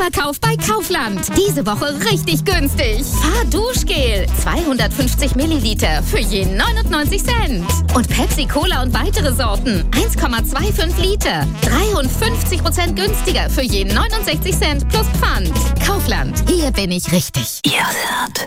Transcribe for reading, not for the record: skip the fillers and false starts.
Vorverkauf bei Kaufland. Diese Woche richtig günstig. Fahrduschgel 250 Milliliter für je 99 Cent. Und Pepsi Cola und weitere Sorten 1,25 Liter. 53% günstiger für je 69 Cent plus Pfand. Kaufland, hier bin ich richtig. Ihr hört